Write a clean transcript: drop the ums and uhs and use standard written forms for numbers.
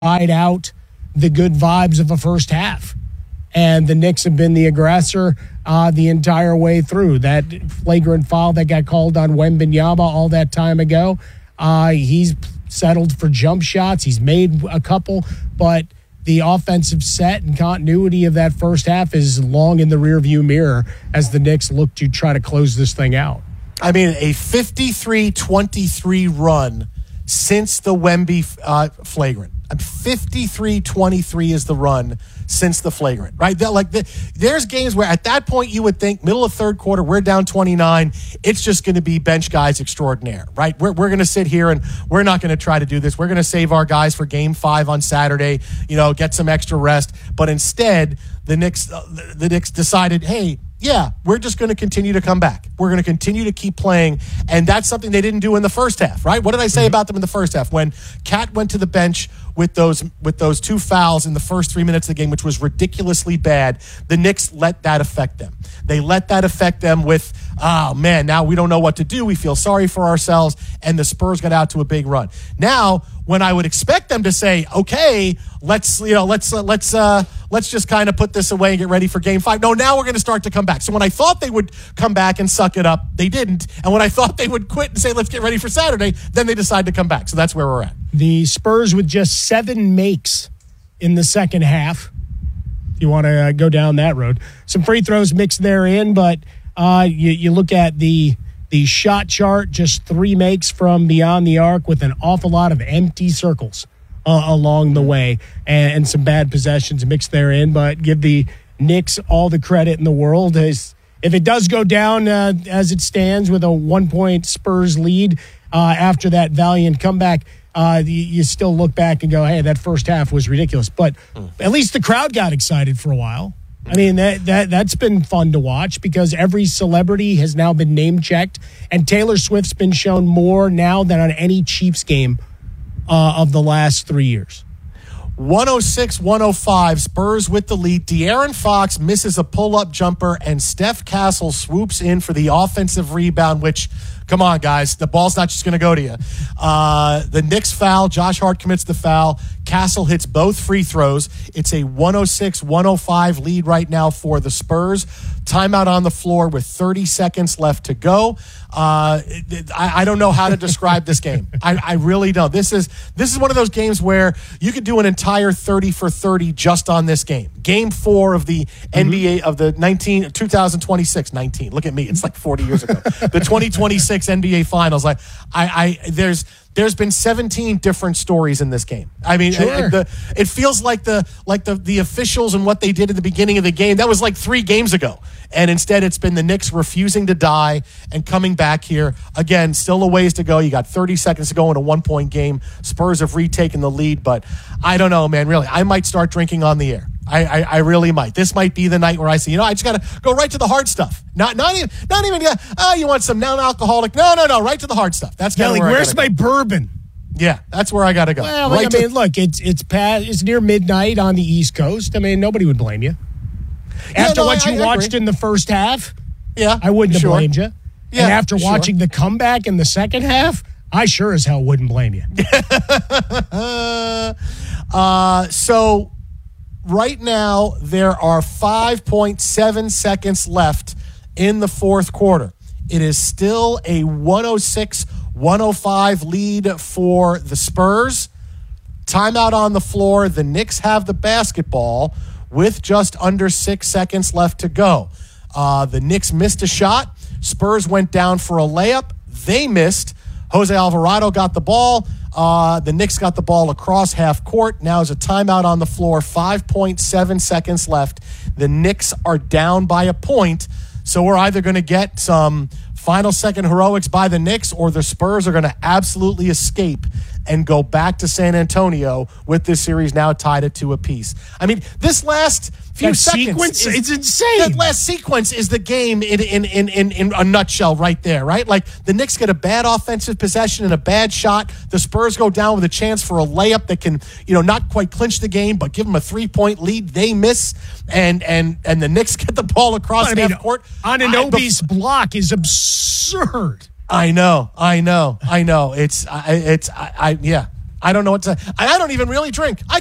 ride out the good vibes of a first half. And the Knicks have been the aggressor the entire way through. That flagrant foul that got called on Wembanyama all that time ago, he's settled for jump shots. He's made a couple, but the offensive set and continuity of that first half is long in the rearview mirror as the Knicks look to try to close this thing out. I mean, a 53-23 run since the Wemby flagrant. 53-23 is the run since the flagrant, right? There's games where at that point you would think middle of third quarter, we're down 29. It's just going to be bench guys extraordinaire, right? We're going to sit here and we're not going to try to do this. We're going to save our guys for game 5 on Saturday, get some extra rest. But instead, the Knicks decided, hey, yeah, we're just going to continue to come back. We're going to continue to keep playing, and that's something they didn't do in the first half, right? What did I say about them in the first half? When Cat went to the bench with those 2 fouls in the first 3 minutes of the game, which was ridiculously bad, the Knicks let that affect them. They let that affect them with, oh, man, now we don't know what to do. We feel sorry for ourselves, and the Spurs got out to a big run. Now, when I would expect them to say, okay, let's just kind of put this away and get ready for game 5. No, now we're going to start to come back. So when I thought they would come back and suck it up, they didn't. And when I thought they would quit and say, let's get ready for Saturday, then they decided to come back. So that's where we're at. The Spurs with just 7 makes in the second half. If you want to go down that road. Some free throws mixed therein, but you look at the shot chart, just 3 makes from beyond the arc with an awful lot of empty circles along the way and some bad possessions mixed therein, but give the Knicks all the credit in the world. If it does go down as it stands with a 1-point Spurs lead after that valiant comeback, you still look back and go, hey, that first half was ridiculous. But at least the crowd got excited for a while. I mean, that's been fun to watch because every celebrity has now been name-checked, and Taylor Swift's been shown more now than on any Chiefs game of the last 3 years. 106-105, Spurs with the lead. De'Aaron Fox misses a pull-up jumper, and Steph Castle swoops in for the offensive rebound, which, come on, guys, the ball's not just going to go to you. The Knicks foul, Josh Hart commits the foul. Castle hits both free throws. It's a 106-105 lead right now for the Spurs. Timeout on the floor with 30 seconds left to go. I don't know how to describe this game. I really don't. This is one of those games where you could do an entire 30 for 30 just on this game. Game 4 of the NBA of the 2026. Look at me. It's like 40 years ago. The 2026 NBA Finals. There's been 17 different stories in this game. I mean, sure. It feels like the officials and what they did at the beginning of the game, that was like 3 games ago. And instead, it's been the Knicks refusing to die and coming back here. Again, still a ways to go. You got 30 seconds to go in a 1-point game. Spurs have retaken the lead, but I don't know, man, really. I might start drinking on the air. I really might. This might be the night where I say, I just got to go right to the hard stuff. Not even, you want some non-alcoholic. No, right to the hard stuff. That's kind of where where's my bourbon? Yeah, that's where I got to go. Well, look, it's near midnight on the East Coast. I mean, nobody would blame you. After what you watched in the first half, I wouldn't have blamed you. Yeah, and after watching the comeback in the second half, I sure as hell wouldn't blame you. So right now, there are 5.7 seconds left in the fourth quarter. It is still a 106-105 lead for the Spurs. Timeout on the floor. The Knicks have the basketball with just under 6 seconds left to go. The Knicks missed a shot. Spurs went down for a layup. They missed. Jose Alvarado got the ball. The Knicks got the ball across half court. Now is a timeout on the floor. 5.7 seconds left. The Knicks are down by a point. So we're either going to get some final second heroics by the Knicks, or the Spurs are going to absolutely escape and go back to San Antonio with this series now tied at 2 apiece. I mean, this last few sequence, it's insane. That last sequence is the game in a nutshell right there, right? Like the Knicks get a bad offensive possession and a bad shot. The Spurs go down with a chance for a layup that can, not quite clinch the game, but give them a 3-point lead. They miss, and the Knicks get the ball across half court. Anunoby's block is absurd. I know. Yeah. I don't know what to. I don't even really drink. I